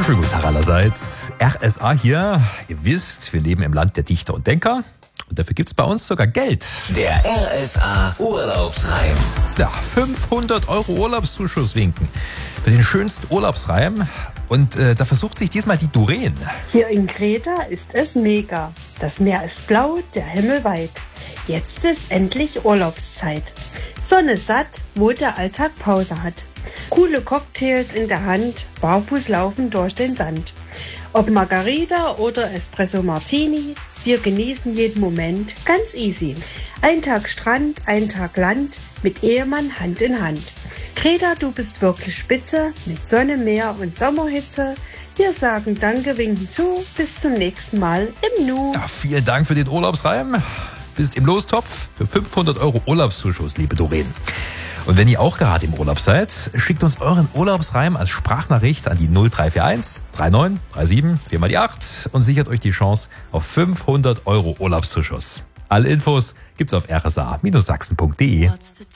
Schönen guten Tag allerseits. RSA hier. Ihr wisst, wir leben im Land der Dichter und Denker. Und dafür gibt's bei uns sogar Geld. Der RSA Urlaubsreim. Ja, 500 € Urlaubszuschuss winken. Für den schönsten Urlaubsreim. Und da versucht sich diesmal die Doreen. Hier in Kreta ist es mega. Das Meer ist blau, der Himmel weit. Jetzt ist endlich Urlaubszeit. Sonne satt, wo der Alltag Pause hat. Coole Cocktails in der Hand, barfuß laufen durch den Sand. Ob Margarita oder Espresso Martini, wir genießen jeden Moment ganz easy. Ein Tag Strand, ein Tag Land, mit Ehemann Hand in Hand. Kreta, du bist wirklich spitze, mit Sonne, Meer und Sommerhitze. Wir sagen Danke, winken zu, bis zum nächsten Mal im Nu. Ja, vielen Dank für den Urlaubsreim. Bist im Lostopf für 500 € Urlaubszuschuss, liebe Doreen. Und wenn ihr auch gerade im Urlaub seid, schickt uns euren Urlaubsreim als Sprachnachricht an die 0341 39 37 4 mal die 8 und sichert euch die Chance auf 500 € Urlaubszuschuss. Alle Infos gibt's auf rsa-sachsen.de.